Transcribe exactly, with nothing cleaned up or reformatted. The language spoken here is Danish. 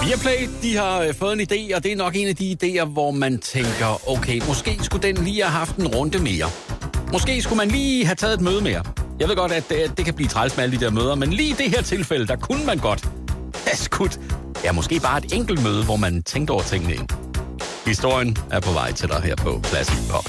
Viaplay, de har øh, fået en idé, og det er nok en af de idéer, hvor man tænker, okay, måske skulle den lige have haft en runde mere. Måske skulle man lige have taget et møde mere. Jeg ved godt, at det, det kan blive træls med alle de der møder, men lige i det her tilfælde, der kunne man godt have skudt. Ja, måske bare et enkelt møde, hvor man tænkte over tingene ind. Historien er på vej til dig her på Classic Pop.